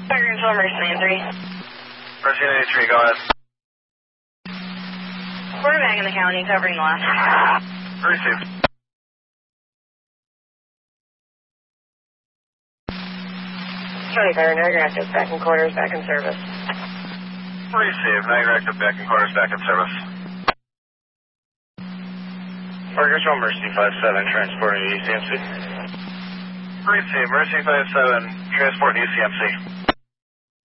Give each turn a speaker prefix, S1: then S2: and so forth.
S1: Fire control, Mercy 93.
S2: Mercy 93, go ahead.
S1: Quarterback in the county, covering left.
S2: Received.
S1: County Fire, Niagara Active, back in quarters, back in service.
S2: Received. Niagara Active, back in quarters, back in service.
S3: Fire control, Mercy 57, transporting to UCMC.
S2: Received. Mercy 57, transporting to UCMC.